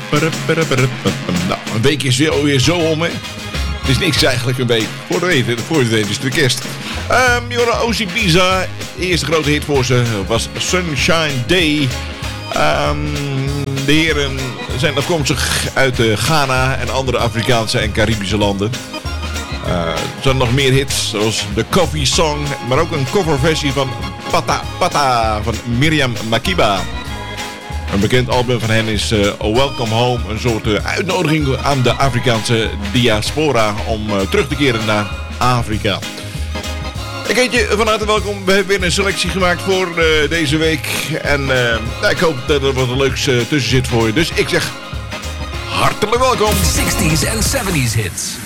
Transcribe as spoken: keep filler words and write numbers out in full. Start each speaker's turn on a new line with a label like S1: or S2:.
S1: Nou, een week is weer alweer zo om, hè. Het is niks eigenlijk een week. Voor de weten, voor de weten is het de kerst. Um, Jora Ozi Biza, de eerste grote hit voor ze was Sunshine Day. Um, de heren zijn afkomstig uit uh, Ghana en andere Afrikaanse en Caribische landen. Uh, er zijn nog meer hits, zoals de Coffee Song, maar ook een coverversie van Pata Pata van Miriam Makeba. Een bekend album van hen is uh, Welcome Home, een soort uh, uitnodiging aan de Afrikaanse diaspora om uh, terug te keren naar Afrika. Ik heet je van harte welkom. We hebben weer een selectie gemaakt voor uh, deze week. En uh, nou, ik hoop dat er wat leuks uh, tussen zit voor je. Dus ik zeg hartelijk welkom.
S2: zestig's en zeventig's hits.